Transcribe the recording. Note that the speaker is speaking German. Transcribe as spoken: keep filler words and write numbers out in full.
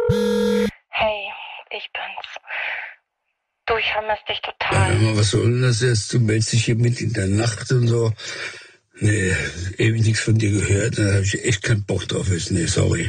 Hey, ich bin's. Du, ich vermisse dich Ja, total. hör mal, was soll denn das jetzt? Du meldest dich hier mit in der Nacht und so. Nee, ewig nichts von dir gehört, da habe ich echt keinen Bock drauf jetzt. Nee, sorry.